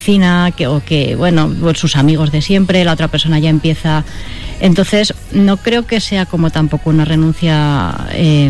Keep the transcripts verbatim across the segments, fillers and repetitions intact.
que, o que, bueno, sus amigos de siempre, la otra persona ya empieza. Entonces, no creo que sea como tampoco una renuncia eh,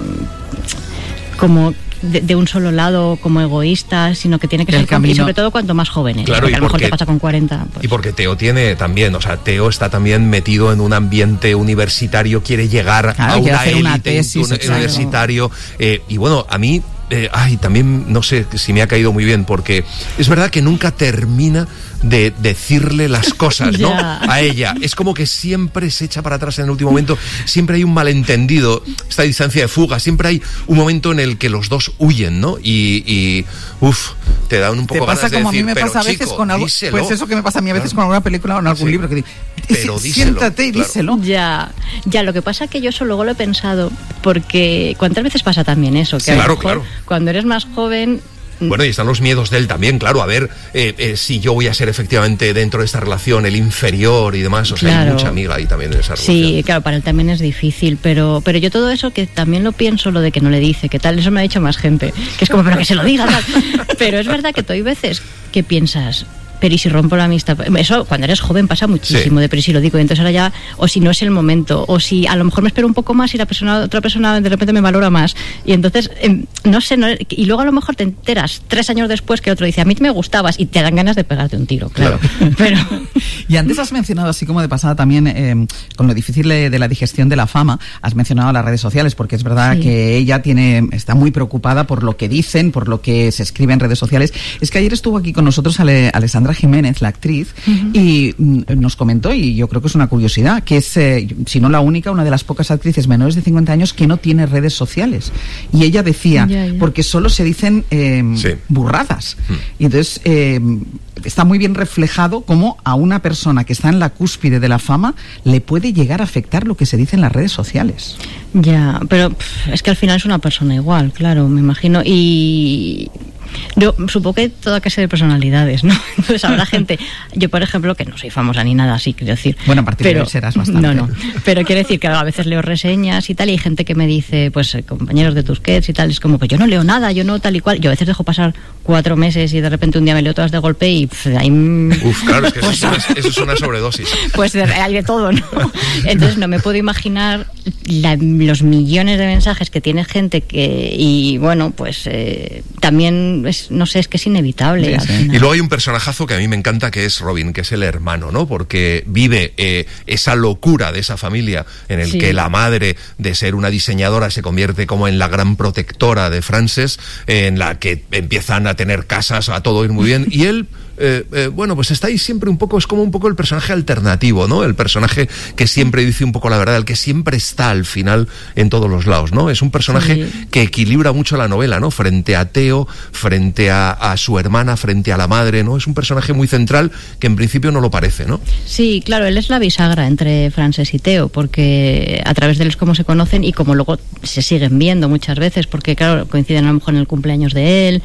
como de, de un solo lado, como egoísta, sino que tiene que ser camino. Y sobre todo cuanto más jóvenes, claro, porque y a lo mejor porque, te pasa con cuarenta. Pues. Y porque Teo tiene también, o sea, Teo está también metido en un ambiente universitario, quiere llegar claro, a una élite una universitario, eh, y bueno, a mí Eh, ay, también no sé si me ha caído muy bien, porque es verdad que nunca termina de decirle las cosas, ¿no? Yeah. A ella. Es como que siempre se echa para atrás en el último momento, siempre hay un malentendido, esta distancia de fuga, siempre hay un momento en el que los dos huyen, ¿no? Y, y uff, te dan un poco ganas de decir, te pasa como a mí me pasa a veces chico, con algo, díselo. Pues eso que me pasa a mí a veces claro. con alguna película o en algún sí. libro que digo, pero díselo, siéntate y claro. díselo. Ya, ya, lo que pasa es que yo eso luego lo he pensado, porque ¿cuántas veces pasa también eso? Que Sí, a lo claro, mejor, claro. cuando eres más joven. Bueno, y están los miedos de él también, claro, a ver eh, eh, si yo voy a ser efectivamente dentro de esta relación el inferior y demás, o sea, claro. hay mucha amiga ahí también en esa relación. Sí, claro, para él también es difícil, pero pero yo todo eso que también lo pienso, lo de que no le dice, que tal, eso me ha dicho más gente, que es como, pero que se lo diga, tal. Pero es verdad que tú hay veces que piensas, pero ¿y si rompo la amistad? Eso cuando eres joven pasa muchísimo, sí. de pero ¿y si lo digo? Y entonces ahora ya, o si no es el momento, o si a lo mejor me espero un poco más y la persona, otra persona de repente me valora más. Y entonces, eh, no sé, no, y luego a lo mejor te enteras tres años después que otro dice, a mí me gustabas, y te dan ganas de pegarte un tiro, claro. claro. Pero... Y antes has mencionado, así como de pasada también, eh, con lo difícil de, de la digestión de la fama, has mencionado las redes sociales, porque es verdad sí. que ella tiene está muy preocupada por lo que dicen, por lo que se escribe en redes sociales. Es que ayer estuvo aquí con nosotros Ale, Alessandra Jiménez, la actriz, uh-huh. y mm, nos comentó, y yo creo que es una curiosidad, que es, eh, si no la única, una de las pocas actrices menores de cincuenta años que no tiene redes sociales. Y ella decía, ya, ya. porque solo se dicen eh, sí. burradas. Uh-huh. Y entonces eh, está muy bien reflejado cómo a una persona que está en la cúspide de la fama le puede llegar a afectar lo que se dice en las redes sociales. Ya, pero pff, es que al final es una persona igual, claro, me imagino, y... Yo supongo que toda clase de personalidades, ¿no? Entonces habrá gente, yo por ejemplo, que no soy famosa ni nada así, quiero decir. Bueno, a partir de hoy serás bastante. No, no, pero quiero decir que a veces leo reseñas y tal, y hay gente que me dice, pues compañeros de Tusquets y tal, es como, pues yo no leo nada, yo no tal y cual. Yo a veces dejo pasar cuatro meses y de repente un día me leo todas de golpe y pff, ahí... Uf, claro, es que pues, eso, es una, eso es una sobredosis. Pues hay de todo, ¿no? Entonces no me puedo imaginar la, los millones de mensajes que tiene gente que, y bueno, pues eh, también... Es, no sé, es que es inevitable. Sí, sí. Y luego hay un personajazo que a mí me encanta, que es Robin, que es el hermano, ¿no? Porque vive eh, esa locura de esa familia en el sí. que la madre de ser una diseñadora se convierte como en la gran protectora de Frances, eh, en la que empiezan a tener casas, a todo ir muy bien, y él Eh, eh, bueno, pues está ahí siempre un poco, es como un poco el personaje alternativo, ¿no? El personaje que siempre dice un poco la verdad, el que siempre está al final en todos los lados, ¿no? Es un personaje sí. que equilibra mucho la novela, ¿no? Frente a Teo, frente a, a su hermana, frente a la madre, ¿no? Es un personaje muy central que en principio no lo parece, ¿no? Sí, claro, él es la bisagra entre Frances y Teo, porque a través de él es como se conocen y como luego se siguen viendo muchas veces, porque claro, coinciden a lo mejor en el cumpleaños de él,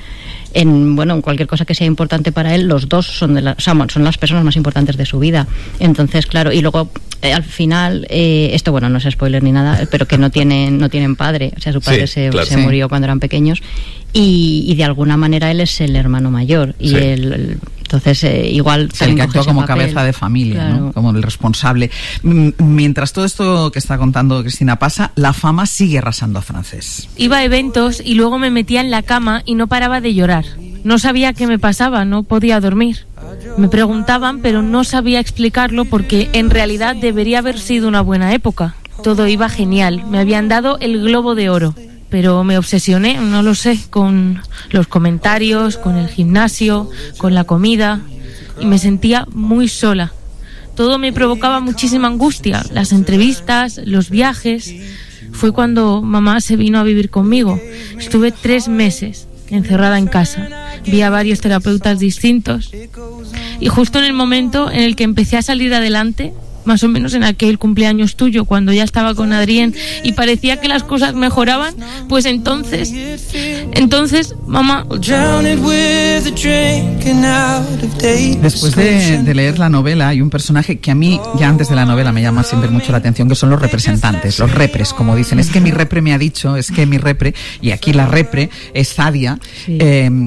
en bueno, en cualquier cosa que sea importante para él, los dos son de la, o sea, son las personas más importantes de su vida. Entonces, claro, y luego eh, al final eh, esto bueno, no es spoiler ni nada, pero que no tienen no tienen padre, o sea, su padre sí, se, claro, se sí. murió cuando eran pequeños y, y de alguna manera él es el hermano mayor y sí. él, el, entonces eh, igual sí, el que actúa como papel. Cabeza de familia, claro. ¿no? Como el responsable. Mientras todo esto que está contando Cristina pasa, la fama sigue arrasando a Frances. Iba a eventos y luego me metía en la cama y no paraba de llorar. No sabía qué me pasaba, no podía dormir. Me preguntaban, pero no sabía explicarlo porque en realidad debería haber sido una buena época. Todo iba genial, me habían dado el Globo de Oro, pero me obsesioné, no lo sé, con los comentarios, con el gimnasio, con la comida, y me sentía muy sola. Todo me provocaba muchísima angustia, las entrevistas, los viajes. Fue cuando mamá se vino a vivir conmigo. Estuve tres meses encerrada en casa. Vi a varios terapeutas distintos y justo en el momento en el que empecé a salir adelante, más o menos en aquel cumpleaños tuyo, cuando ya estaba con Adrián y parecía que las cosas mejoraban, pues entonces, entonces, mamá... Después de, de leer la novela, hay un personaje que a mí, ya antes de la novela, me llama siempre mucho la atención, que son los representantes, los repres, como dicen. Es que mi repre me ha dicho, es que mi repre, y aquí la repre es Zadia, sí. eh,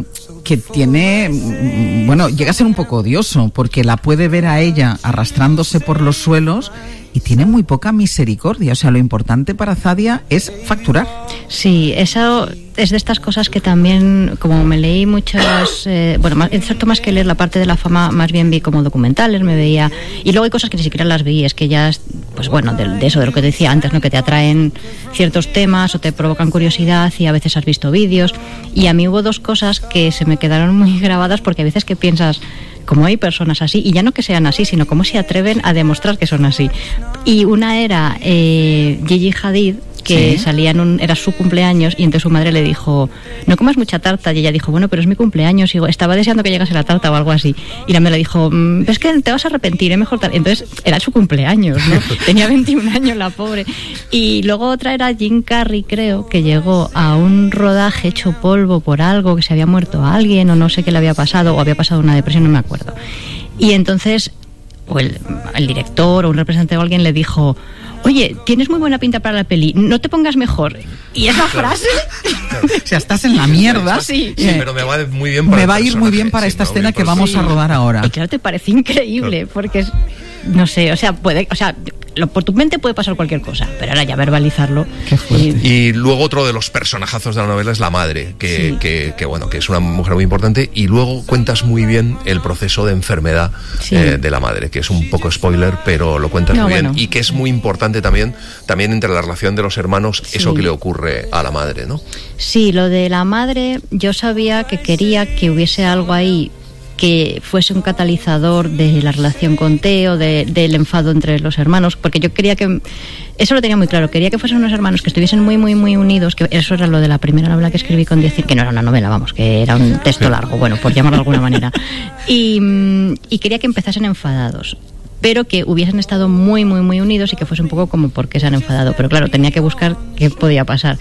que tiene, bueno, llega a ser un poco odioso, porque la puede ver a ella arrastrándose por los suelos y tiene muy poca misericordia. O sea, lo importante para Zadia es facturar. Sí, eso es de estas cosas que también, como me leí muchas, eh, bueno, más, cierto, más que leer la parte de la fama, más bien vi como documentales, me veía, y luego hay cosas que ni siquiera las vi, es que ya, pues bueno, de, de eso, de lo que te decía antes, ¿no? Que te atraen ciertos temas o te provocan curiosidad y a veces has visto vídeos, y a mí hubo dos cosas que se me quedaron muy grabadas, porque a veces que piensas, cómo hay personas así, y ya no que sean así, sino cómo se atreven a demostrar que son así. Y una era eh, Gigi Hadid, que ¿sí? salía en un, era su cumpleaños, y entonces su madre le dijo, no comas mucha tarta, y ella dijo, bueno, pero es mi cumpleaños, y estaba deseando que llegase la tarta o algo así, y la madre le dijo, es que te vas a arrepentir, es mejor tarta. Entonces era su cumpleaños, ¿no? Tenía veintiún años la pobre. Y luego otra era Jim Carrey, creo, que llegó a un rodaje hecho polvo por algo, que se había muerto alguien, o no sé qué le había pasado, o había pasado una depresión, no me acuerdo. Y entonces o el, el director o un representante o alguien le dijo, oye, tienes muy buena pinta para la peli, no te pongas mejor. Y esa claro, frase... Claro. O sea, estás en la mierda. Sí, sí, pero me va muy bien para Me va a ir muy bien para sí, esta no, escena que vamos sí. a rodar ahora. Y claro, te parece increíble, claro. porque es... No sé, o sea, puede... O sea, lo, por tu mente puede pasar cualquier cosa, pero ahora ya verbalizarlo... Qué fuerte. Y, y luego otro de los personajazos de la novela es la madre, que, sí. que, que bueno, que es una mujer muy importante, y luego cuentas muy bien el proceso de enfermedad sí. eh, de la madre, que es un poco spoiler, pero lo cuentas no, muy bueno. bien, y que es muy importante también, también entre la relación de los hermanos, sí. eso que le ocurre a la madre, ¿no? Sí, lo de la madre, yo sabía que quería que hubiese algo ahí que fuese un catalizador de la relación con Teo, de, del enfado entre los hermanos, porque yo quería que, eso lo tenía muy claro, quería que fuesen unos hermanos que estuviesen muy, muy, muy unidos, que eso era lo de la primera novela que escribí con diez, que no era una novela, vamos, que era un texto largo, bueno, por llamarlo de alguna manera, y, y quería que empezasen enfadados, pero que hubiesen estado muy, muy, muy unidos y que fuese un poco como por qué se han enfadado, pero claro, tenía que buscar qué podía pasar.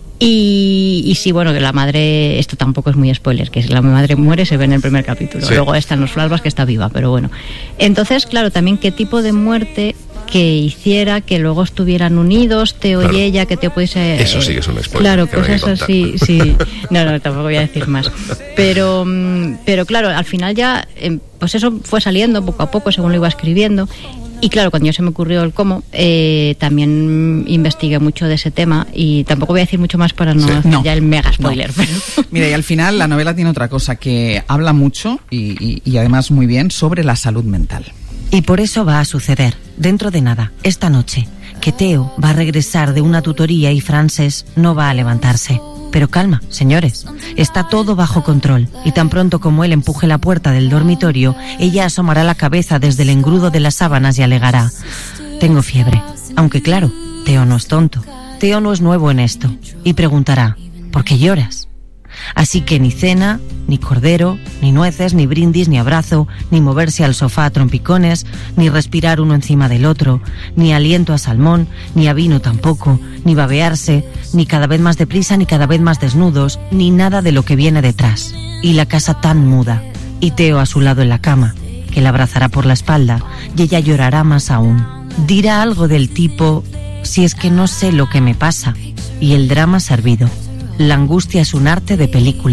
Y, y sí, bueno, que la madre, esto tampoco es muy spoiler, que la madre muere, se ve en el primer capítulo, sí. luego están los flashbacks que está viva, pero bueno. Entonces, claro, también qué tipo de muerte que hiciera que luego estuvieran unidos, Teo claro. y ella, que Teo pudiese... Eso sí que es un spoiler. Claro, cosas así, sí. No, no, tampoco voy a decir más. Pero, pero claro, al final ya, pues eso fue saliendo poco a poco según lo iba escribiendo. Y claro, cuando ya se me ocurrió el cómo, eh, también investigué mucho de ese tema, y tampoco voy a decir mucho más para no sí. hacer no, ya el mega spoiler. No. Pero... Mira, y al final la novela tiene otra cosa, que habla mucho y, y, y además muy bien sobre la salud mental. Y por eso va a suceder, dentro de nada, esta noche, que Teo va a regresar de una tutoría y Frances no va a levantarse. Pero calma, señores, está todo bajo control, y tan pronto como él empuje la puerta del dormitorio, ella asomará la cabeza desde el engrudo de las sábanas y alegará: tengo fiebre. Aunque claro, Teo no es tonto, Teo no es nuevo en esto, y preguntará: ¿por qué lloras? Así que ni cena, ni cordero, ni nueces, ni brindis, ni abrazo, ni moverse al sofá a trompicones, ni respirar uno encima del otro, ni aliento a salmón, ni a vino tampoco, ni babearse, ni cada vez más deprisa, ni cada vez más desnudos, ni nada de lo que viene detrás. Y la casa tan muda, y Teo a su lado en la cama, que la abrazará por la espalda, y ella llorará más aún. Dirá algo del tipo: si es que no sé lo que me pasa, y el drama servido. La angustia es un arte de película.